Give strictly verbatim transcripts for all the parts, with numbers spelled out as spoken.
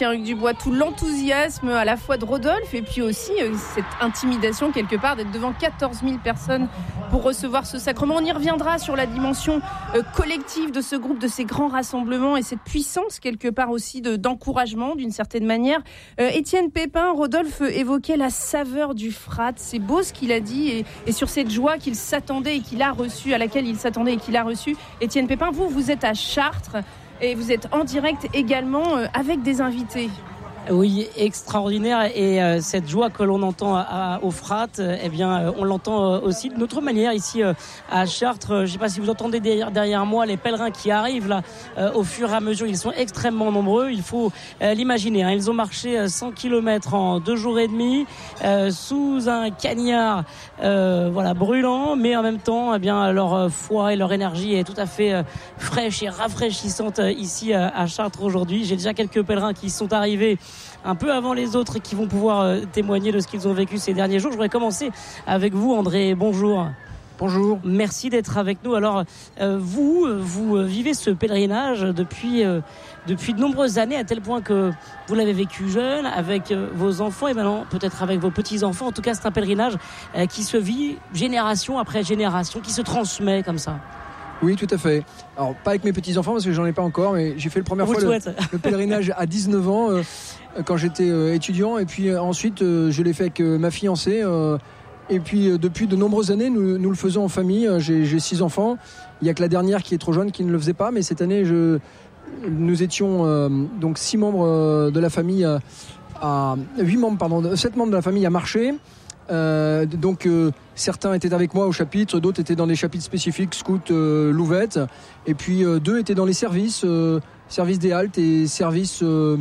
Pierre-Hugues Dubois, tout l'enthousiasme à la fois de Rodolphe et puis aussi euh, cette intimidation quelque part d'être devant quatorze mille personnes pour recevoir ce sacrement. On y reviendra sur la dimension euh, collective de ce groupe, de ces grands rassemblements et cette puissance quelque part aussi de, d'encouragement d'une certaine manière. Euh, Étienne Pépin, Rodolphe évoquait la saveur du frat. C'est beau ce qu'il a dit et, et sur cette joie qu'il s'attendait et qu'il a reçue, à laquelle il s'attendait et qu'il a reçue. Étienne Pépin, vous, vous êtes à Chartres. Et vous êtes en direct également euh, avec des invités. Oui, extraordinaire. Et euh, cette joie que l'on entend à, à, au Frat, euh, eh bien, euh, on l'entend euh, aussi de notre manière ici euh, à Chartres. Je ne sais pas si vous entendez derrière, derrière moi les pèlerins qui arrivent là euh, au fur et à mesure. Ils sont extrêmement nombreux. Il faut euh, l'imaginer. Hein. Ils ont marché cent kilomètres en deux jours et demi euh, sous un cagnard, euh, voilà, brûlant, mais en même temps, eh bien, leur foi et leur énergie est tout à fait euh, fraîche et rafraîchissante euh, ici euh, à Chartres aujourd'hui. J'ai déjà quelques pèlerins qui sont arrivés un peu avant les autres qui vont pouvoir euh, témoigner de ce qu'ils ont vécu ces derniers jours. Je voudrais commencer avec vous, André. Bonjour. Bonjour. Merci d'être avec nous. Alors, euh, vous, vous vivez ce pèlerinage depuis, euh, depuis de nombreuses années, à tel point que vous l'avez vécu jeune, avec euh, vos enfants et maintenant peut-être avec vos petits-enfants. En tout cas, c'est un pèlerinage euh, qui se vit génération après génération, qui se transmet comme ça. Oui, tout à fait. Alors, pas avec mes petits-enfants parce que j'en ai pas encore, mais j'ai fait la première On fois le, le, le pèlerinage à dix-neuf ans euh, quand j'étais euh, étudiant. Et puis euh, ensuite, euh, je l'ai fait avec euh, ma fiancée. Euh, et puis, euh, depuis de nombreuses années, nous, nous le faisons en famille. Euh, j'ai, j'ai six enfants. Il n'y a que la dernière qui est trop jeune qui ne le faisait pas. Mais cette année, je, nous étions euh, donc six membres euh, de la famille à, à huit membres, pardon, sept membres de la famille à marcher. Euh, donc euh, certains étaient avec moi au chapitre, d'autres étaient dans des chapitres spécifiques, Scout, euh, Louvette, et puis euh, deux étaient dans les services, euh, service des haltes et service euh,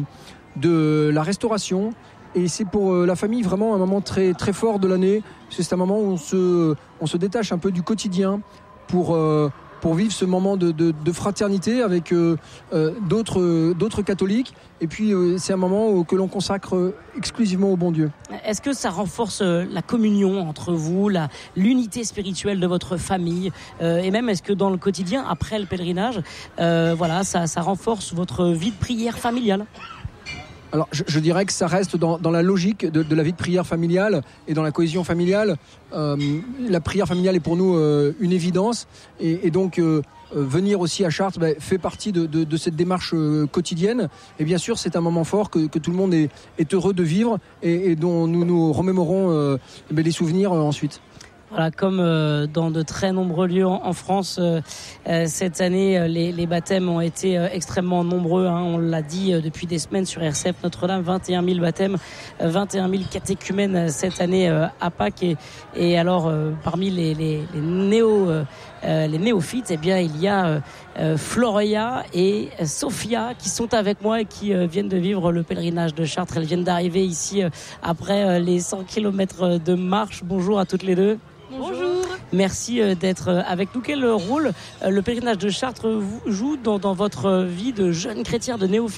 de la restauration. Et c'est pour euh, la famille vraiment un moment très, très fort de l'année, parce que c'est un moment où on se, on se détache un peu du quotidien pour... Euh, pour vivre ce moment de, de, de fraternité avec euh, euh, d'autres, euh, d'autres catholiques. Et puis, euh, c'est un moment où, que l'on consacre euh, exclusivement au bon Dieu. Est-ce que ça renforce euh, la communion entre vous, la, l'unité spirituelle de votre famille euh, et même est-ce que dans le quotidien, après le pèlerinage, euh, voilà, ça, ça renforce votre vie de prière familiale ? Alors, je, je dirais que ça reste dans, dans la logique de, de la vie de prière familiale et dans la cohésion familiale. Euh, la prière familiale est pour nous euh, une évidence. Et, et donc, euh, euh, venir aussi à Chartres bah, fait partie de, de, de cette démarche euh, quotidienne. Et bien sûr, c'est un moment fort que, que tout le monde est, est heureux de vivre et, et dont nous nous remémorons euh, bah, les souvenirs euh, ensuite. Voilà, comme euh, dans de très nombreux lieux en, en France, euh, euh, cette année, euh, les, les baptêmes ont été euh, extrêmement nombreux. Hein, on l'a dit euh, depuis des semaines sur R C F Notre-Dame, vingt et un mille baptêmes, euh, vingt et un mille catéchumènes euh, cette année euh, à Pâques. Et, et alors, euh, parmi les, les, les, néo, euh, euh, les néophytes, eh bien, il y a euh, euh, Floria et euh, Sophia qui sont avec moi et qui euh, viennent de vivre le pèlerinage de Chartres. Elles viennent d'arriver ici euh, après euh, les cent kilomètres de marche. Bonjour à toutes les deux. Bonjour. Merci d'être avec nous. Quel rôle le pèlerinage de Chartres joue dans, dans votre vie de jeune chrétien, de néophyte ?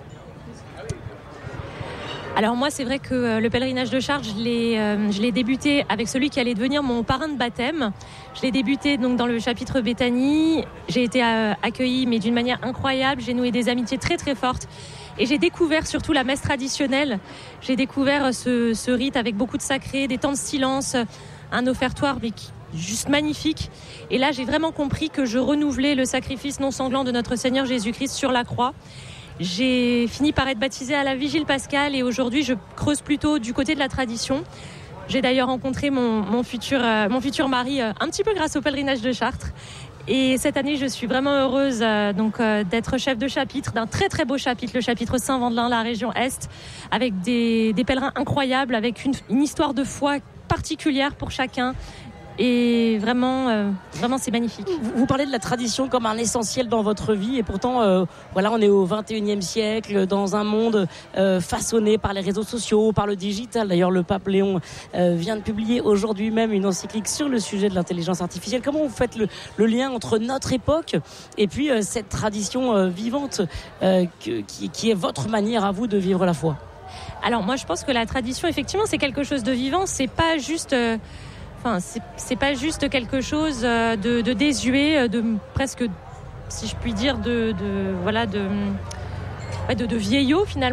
Alors moi, c'est vrai que le pèlerinage de Chartres, je l'ai, euh, je l'ai débuté avec celui qui allait devenir mon parrain de baptême. Je l'ai débuté donc dans le chapitre Béthanie. J'ai été euh, accueillie, mais d'une manière incroyable. J'ai noué des amitiés très très fortes. Et j'ai découvert surtout la messe traditionnelle. J'ai découvert ce, ce rite avec beaucoup de sacrés, des temps de silence, un offertoire mais qui, juste magnifique. Et là, j'ai vraiment compris que je renouvelais le sacrifice non sanglant de notre Seigneur Jésus-Christ sur la croix. J'ai fini par être baptisée à la Vigile pascale et aujourd'hui, je creuse plutôt du côté de la tradition. J'ai d'ailleurs rencontré mon, mon, futur, euh, mon futur mari euh, un petit peu grâce au pèlerinage de Chartres. Et cette année, je suis vraiment heureuse euh, donc, euh, d'être chef de chapitre d'un très très beau chapitre, le chapitre Saint-Vendelin, la région Est, avec des, des pèlerins incroyables, avec une, une histoire de foi particulière pour chacun. Et vraiment, euh, vraiment, c'est magnifique. Vous, vous parlez de la tradition comme un essentiel dans votre vie, et pourtant, euh, voilà, on est au vingt et unième siècle, dans un monde euh, façonné par les réseaux sociaux, par le digital. D'ailleurs, le pape Léon euh, vient de publier aujourd'hui même une encyclique sur le sujet de l'intelligence artificielle. Comment vous faites le, le lien entre notre époque et puis euh, cette tradition euh, vivante euh, que, qui, qui est votre manière à vous de vivre la foi ? Alors moi, je pense que la tradition, effectivement, c'est quelque chose de vivant. C'est pas juste... Euh... Enfin, c'est, c'est pas juste quelque chose de, de désuet, de presque, si je puis dire, de, de voilà, de, de, de vieillot finalement.